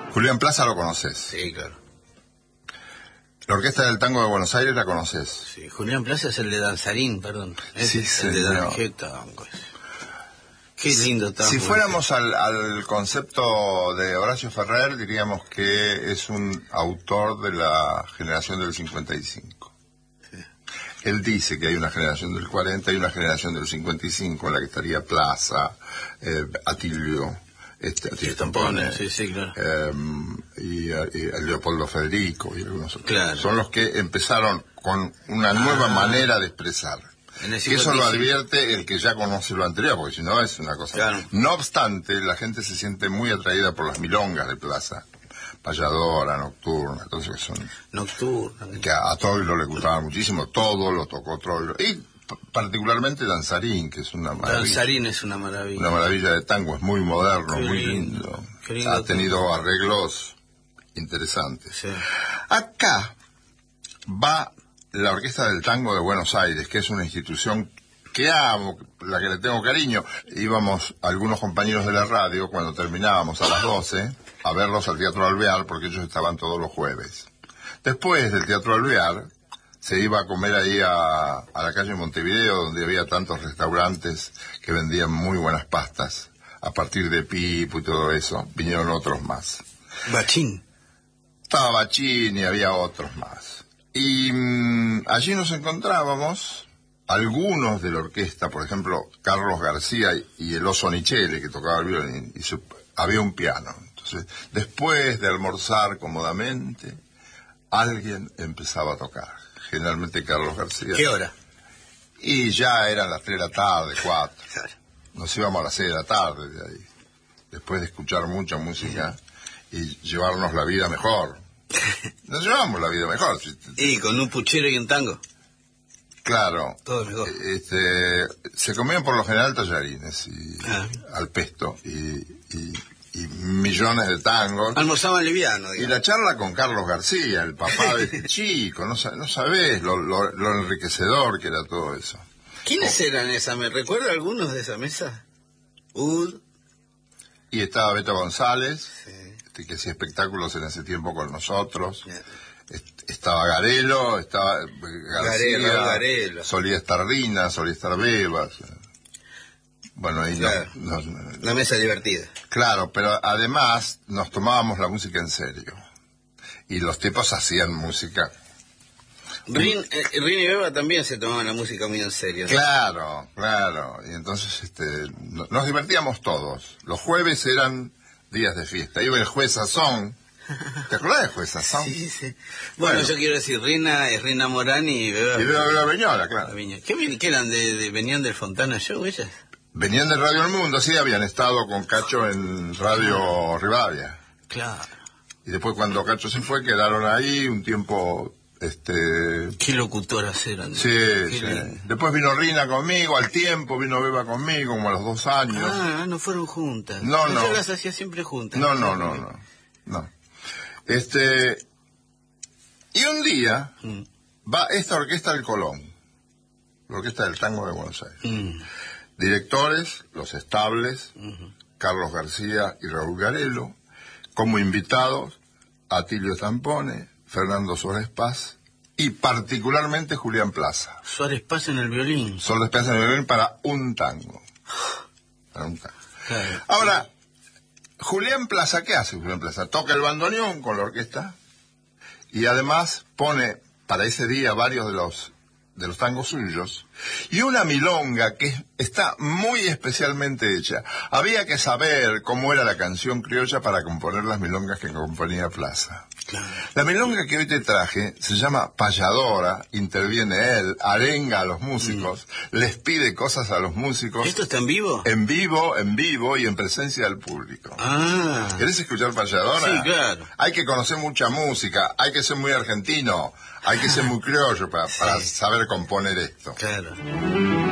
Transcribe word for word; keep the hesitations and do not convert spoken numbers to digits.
Julián Plaza lo conoces. Sí, claro. La Orquesta del Tango de Buenos Aires la conoces. Sí, Julián Plaza es el de Danzarín, perdón. Es Sí, el señor. de Dan... Qué tango ese. Qué lindo tango. Si fuéramos al, al concepto de Horacio Ferrer, diríamos que es un autor de la generación del cincuenta y cinco. Sí. Él dice que hay una generación del cuarenta y una generación del cincuenta y cinco, en la que estaría Plaza, eh, Atilio, este, Atilio Tampone, sí, sí, claro. eh, y, y Leopoldo Federico y algunos otros. Claro. Son los que empezaron con una nueva ah. manera de expresar. Que eso lo advierte el que ya conoce lo anterior, porque si no es una cosa... Claro. No obstante, la gente se siente muy atraída por las milongas de Plaza. Payadora, Nocturna, entonces que son... Nocturna. Que a, a Troilo le gustaba muchísimo, todo lo tocó Troilo. Y particularmente Danzarín, que es una maravilla. Danzarín es una maravilla. Una maravilla de tango, es muy moderno, Qué muy lindo. lindo. Qué lindo ha tenido arreglos interesantes. Sí. Acá va la Orquesta del Tango de Buenos Aires, que es una institución que amo, la que le tengo cariño. Íbamos algunos compañeros de la radio, cuando terminábamos a las doce, a verlos al Teatro Alvear, porque ellos estaban todos los jueves. Después del Teatro Alvear, se iba a comer ahí a, a la calle Montevideo, donde había tantos restaurantes que vendían muy buenas pastas. A partir de Pipo y todo eso, vinieron otros más. Bachín. Estaba Bachín y había otros más. Y mmm, allí nos encontrábamos algunos de la orquesta, por ejemplo, Carlos García y el Oso Nichele, que tocaba el violín, y su, había un piano. Entonces, después de almorzar cómodamente, alguien empezaba a tocar. Generalmente Carlos García. ¿Qué hora? Y ya eran las tres de la tarde, cuatro. Nos íbamos a las seis de la tarde de ahí, después de escuchar mucha música y llevarnos la vida mejor. Nos llevamos la vida mejor. Y con un puchero y un tango. Claro. Todo mejor. Este, se comían por lo general tallarines y ah. al pesto y, y, y millones de tangos. Almorzaban liviano, digamos. Y la charla con Carlos García, el papá de este chico, no, no sabés lo, lo, lo enriquecedor que era todo eso. ¿Quiénes oh. eran esa? ¿Me recuerda algunos de esa mesa? Ud. Y estaba Beto González. Sí. Que hacía espectáculos en ese tiempo con nosotros. Yeah. Estaba Garelo, estaba García, Garelo, Garelo. solía estar Rina, solía estar Bebas. Bueno, ahí claro. nos, nos, una mesa divertida. Claro, pero además nos tomábamos la música en serio. Y los tipos hacían música. Rin, eh, Rin y Beba también se tomaban la música muy en serio, ¿no? Claro, claro. Y entonces este, nos divertíamos todos. Los jueves eran días de fiesta. Iba el juez Sazón. ¿Te acordás del juez Sazón? Sí, sí. Bueno, bueno, yo quiero decir, Rina es Rina Morán y Beba. Y Beba Beba Beñola, claro. ¿Qué, ¿Qué eran? De, de, ¿Venían del Fontana Show ellas? Venían de Radio El Mundo, sí, habían estado con Cacho en Radio Rivadavia. Claro. Y después cuando Cacho se fue, quedaron ahí un tiempo... este Qué locutoras eran. Sí, sí. Después vino Rina conmigo, al tiempo vino Beba conmigo, como a los dos años. Ah, no fueron juntas. No, no. Yo las hacía siempre juntas. No, no, no, no. no. Este... Y un día mm. va esta orquesta del Colón, la Orquesta del Tango de Buenos Aires. Mm. Directores, Los Estables, uh-huh. Carlos García y Raúl Garelo. Como invitados, Atilio Tampone, Fernando Suárez Paz y particularmente Julián Plaza. Suárez Paz en el violín. Suárez Paz en el violín para un tango. Para un tango. Claro. Ahora, Julián Plaza, ¿qué hace Julián Plaza? Toca el bandoneón con la orquesta y además pone para ese día varios de los de los tangos suyos y una milonga que está muy especialmente hecha. Había que saber cómo era la canción criolla para componer las milongas que componía Plaza. Claro. La milonga que hoy te traje se llama Payadora, interviene él, arenga a los músicos, mm. les pide cosas a los músicos. ¿Esto está en vivo? En vivo, en vivo y en presencia del público. Ah. ¿Querés escuchar Payadora? Sí, claro. Hay que conocer mucha música, hay que ser muy argentino, hay que ser muy criollo para, para sí. saber componer esto. Claro.